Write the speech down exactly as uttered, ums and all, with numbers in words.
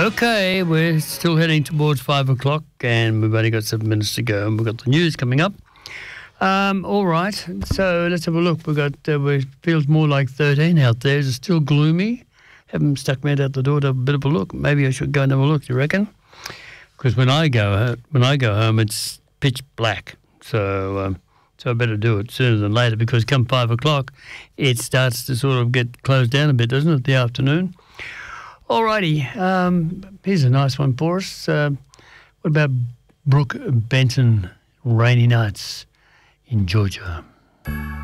Okay, we're still heading towards five o'clock and we've only got seven minutes to go and we've got the news coming up. Um, all right, so let's have a look. We've got, uh, it feels more like thirteen out there. It's still gloomy. Haven't stuck my head out the door to have a bit of a look. Maybe I should go and have a look, do you reckon? Because when I go when I go home, it's pitch black. So um, so I better do it sooner than later because come five o'clock, it starts to sort of get closed down a bit, doesn't it, the afternoon? All righty, um, here's a nice one for us. Uh, what about Brooke Benton, Rainy Nights in Georgia?